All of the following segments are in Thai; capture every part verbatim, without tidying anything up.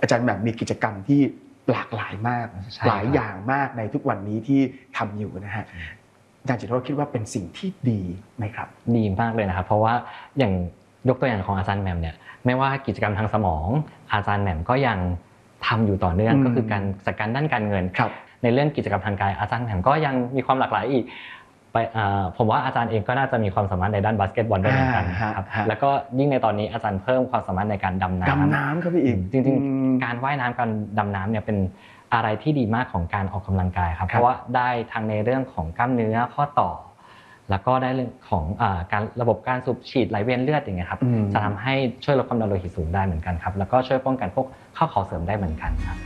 อาจารย์แหม่มมีกิจกรรมที่หลากหลายมากหลายอย่างมากในทุกวันนี้ที่ทำอยู่นะฮะอาจารย์จิตรโรจน์คิดว่าเป็นสิ่งที่ดีไหมครับดีมากเลยนะครับเพราะว่าอย่างยกตัวอย่างของอาจารย์แหม่มเนี่ยไม่ว่ากิจกรรมทางสมองอาจารย์แหม่มก็ยังทำอยู่ต่อเนื่องก็คือการจัดการด้านการเงินในเรื่องกิจกรรมทางกายอาจารย์แหม่มก็ยังมีความหลากหลายอีกไปผมว่าอาจารย์เองก็น่าจะมีความสามารถในด้านบาสเกตบอลด้วยเหมือนกันครับแล้วก็ยิ่งในตอนนี้อาจารย์เพิ่มความสามารถในการดำน้ำดำน้ำครับพี่อีกจริงๆการว่ายน้ำการดำน้ำเนี่ยเป็นอะไรที่ดีมากของการออกกำลังกายครับเพราะว่าได้ทั้งในเรื่องของกล้ามเนื้อข้อต่อแล้วก็ได้เรื่องของการระบบการสูบฉีดไหลเวียนเลือดอย่างเงี้ยครับจะทำให้ช่วยลดความดันโลหิตสูงได้เหมือนกันครับแล้วก็ช่วยป้องกันพวกข้อเข่าเสื่อมได้เหมือนกันครับ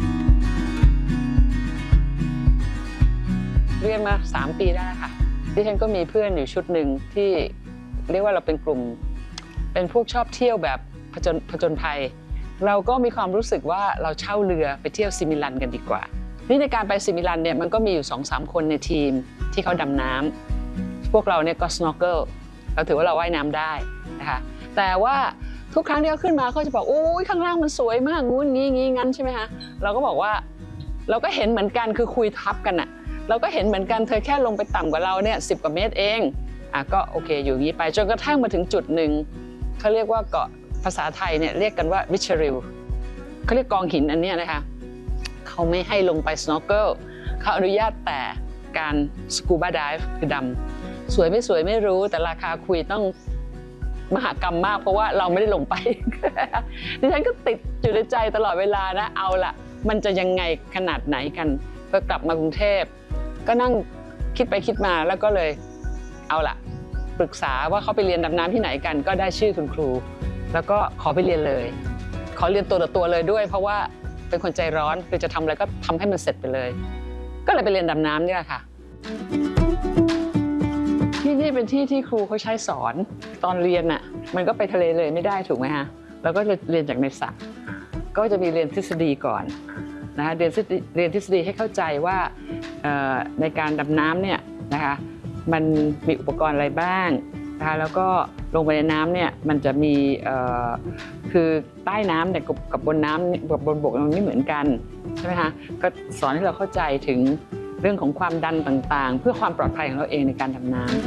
เรียนมาสามปีได้ค่ะดิฉันก็มีเพื่อนอยู่ชุดหนึ่งที่เรียกว่าเราเป็นกลุ่มเป็นพวกชอบเที่ยวแบบผจญผจญภัยเราก็มีความรู้สึกว่าเราเช่าเรือไปเที่ยวซิมิลันกันดีกว่านี่ในการไปซิมิลันเนี่ยมันก็มีอยู่ สองสาม คนในทีมที่เขาดำน้ำพวกเราเนี่ยก็ snorkel เราถือว่าเราว่ายน้ำได้นะคะแต่ว่าทุกครั้งที่เขาขึ้นมาเขาจะบอกโอ้ยข้างล่างมันสวยมากงู้นงี้งี้งั้นใช่ไหมคะเราก็บอกว่าเราก็เห็นเหมือนกันคือคุยทับกันอะเราก็เห็นเหมือนกันเธอแค่ลงไปต่ำกว่าเราเนี่ยสิบกว่าเมตรเองอ่ะก็โอเคอยู่อย่างนี้ไปจนกระทั่งมาถึงจุดหนึ่งเขาเรียกว่าเกาะภาษาไทยเนี่ยเรียกกันว่าวิชริลเขาเรียกกองหินอันนี้นะคะเขาไม่ให้ลงไป snorkel เขาอนุญาตแต่การสกูบาไดฟ์คือดำสวยไม่สวยไม่รู้แต่ราคาคุยต้องมหากรรมมากเพราะว่าเราไม่ได้ลงไป ดิฉันก็ติดอยู่ในใจตลอดเวลานะเอาละมันจะยังไงขนาดไหนกันพอกลับมากรุงเทพก็นั่งคิดไปคิดมาแล้วก็เลยเอาละปรึกษาว่าเขาไปเรียนดำน้ำที่ไหนกันก็ได้ชื่อคุณครูแล้วก็ขอไปเรียนเลยขอเรียนตัวต่อตัวเลยด้วยเพราะว่าเป็นคนใจร้อนคือจะทำอะไรก็ทำให้มันเสร็จไปเลยก็เลยไปเรียนดำน้ำนี่แหละค่ะที่นี่เป็นที่ที่ครูเขาใช้สอนตอนเรียนน่ะมันก็ไปทะเลเลยไม่ได้ถูกไหมฮะเราก็จะเรียนจากในสระก็จะมีเรียนทฤษฎีก่อนนะคะเรียนเรียนทฤษฎีให้เข้าใจว่าในการดำน้ำเนี่ยนะคะมันมีอุปกรณ์อะไรบ้างนะคะแล้วก็ลงไปในน้ำเนี่ยมันจะมีคือใต้น้ำเนี่ยกับบนน้ำกับบนบกมันไม่เหมือนกันใช่ไหมคะก็สอนให้เราเข้าใจถึงเรื่องของความดันต่างๆเพื่อความปลอดภัยของเราเองในการดำน้ำ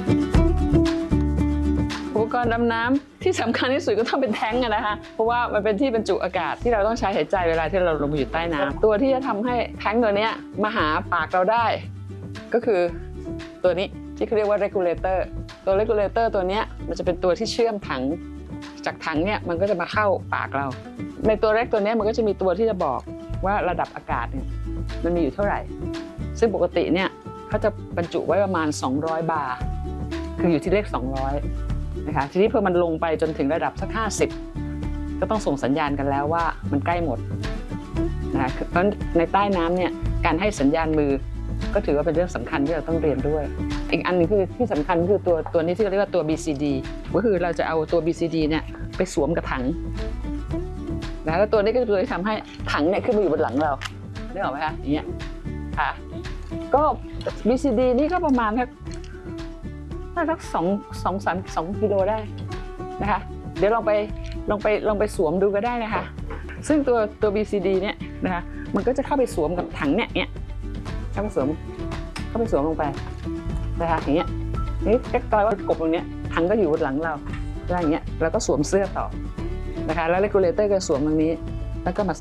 อุปกรณ์ดำน้ำที่สำคัญที่สุดก็ต้องเป็นแท้งนะคะเพราะว่ามันเป็นที่บรรจุอากาศที่เราต้องใช้หายใจเวลาที่เราลงไปอยู่ใต้น้ำตัวที่จะทำให้แท้งตัวนี้มาหาปากเราได้ก็คือตัวนี้ที่เขาเรียกว่า regulator ตัว regulator ตัวนี้มันจะเป็นตัวที่เชื่อมถังจากถังเนี่ยมันก็จะมาเข้าปากเราในตัวเล็กตัวนี้มันก็จะมีตัวที่จะบอกว่าระดับอากาศเนี่ยมันมีอยู่เท่าไหร่ซึ่งปกติเนี่ยเขาจะบรรจุไว้ประมาณสองร้อยบาร์คืออยู่ที่เลขสองร้อยนะคะทีนี้พอมันลงไปจนถึงระดับสักห้าสิบก็ต้องส่งสัญญาณกันแล้วว่ามันใกล้หมดนะคะเพราะในใต้น้ำเนี่ยการให้สัญญาณมือก็ถือว่าเป็นเรื่องสำคัญที่เราต้องเรียนด้วยอีกอันนึงคือที่สำคัญคือตัวตัวนี้ที่เรียกว่าตัว บี ซี ดี ก็คือเราจะเอาตัว บี ซี ดี เนี่ยไปสวมกับถังนะแล้วตัวนี้ก็จะทำให้ถังเนี่ยขึ้นมาอยู่บนหลังเราได้หรอไหมคะอย่างเงี้ยค่ะก็ บี ซี ดี นี่ก็ประมาณสักสักสองสองสามสองกิโลได้นะคะเดี๋ยวลองไปลองไปลองไปสวมดูก็ได้นะคะซึ่งตัวตัว บี ซี ดี เนี่ยนะคะมันก็จะเข้าไปสวมกับถังเนี่ยเนี่ยเข้าไปสวมเข้าไปสวมลงไปนะคะอย่างเงี้ยนี่ใกล้ๆว่ากบตรงเนี้ยถังก็อยู่บนหลังเราอะไรอย่างเงี้ยแล้วก็สวมเสื้อต่อนะคะแล้ว regulator ก็สวมตรงนี้แล้วก็มา